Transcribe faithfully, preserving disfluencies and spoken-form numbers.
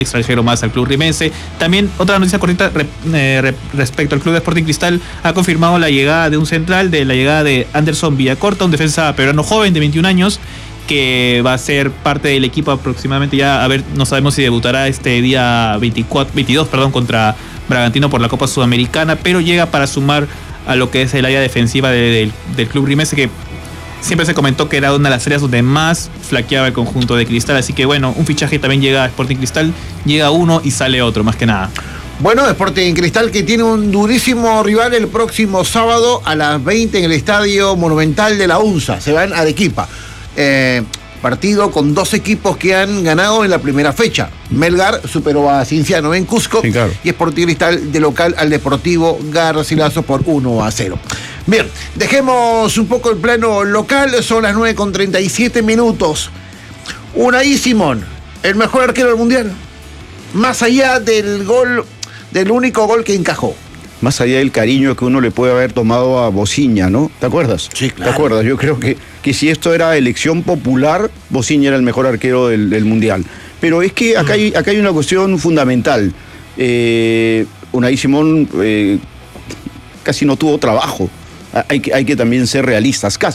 extranjero más al club rimense. También otra noticia cortita re, eh, re, respecto al club de Sporting Cristal, ha confirmado la llegada de un central, de la llegada de Anderson Villacorta, un defensa peruano joven de veintiún años, que va a ser parte del equipo aproximadamente ya, a ver, no sabemos si debutará este día veinticuatro, veintidós, perdón, contra Bragantino por la Copa Sudamericana, pero llega para sumar a lo que es el área defensiva de, de, del club rimense, que siempre se comentó que era una de las áreas donde más flaqueaba el conjunto de Cristal. Así que bueno, un fichaje también llega a Sporting Cristal, llega uno y sale otro, más que nada. Bueno, Sporting Cristal que tiene un durísimo rival el próximo sábado a las veinte en el Estadio Monumental de la UNSA. Se van a Arequipa. Eh, partido con dos equipos que han ganado en la primera fecha. Melgar superó a Cienciano en Cusco, sí, claro. Y Sporting Cristal de local al Deportivo Garcilaso por uno a cero. Bien, dejemos un poco el plano local, son las nueve con treinta y siete minutos. Unai Simón, el mejor arquero del mundial, más allá del gol, del único gol que encajó. Más allá del cariño que uno le puede haber tomado a Bociña, ¿no? ¿Te acuerdas? Sí, claro. ¿Te acuerdas? Yo creo que, que si esto era elección popular, Bociña era el mejor arquero del, del mundial. Pero es que acá hay, acá hay una cuestión fundamental. Eh, Unai Simón eh, casi no tuvo trabajo. Hay que, hay que también ser realistas. Casi